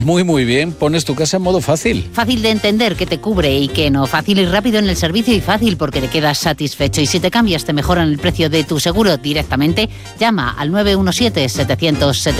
Muy, muy bien. Pones tu casa en modo fácil. Fácil de entender qué te cubre y qué no. Fácil y rápido en el servicio y fácil porque te quedas satisfecho. Y si te cambias, te mejoran el precio de tu seguro directamente. Llama al 917 700 700.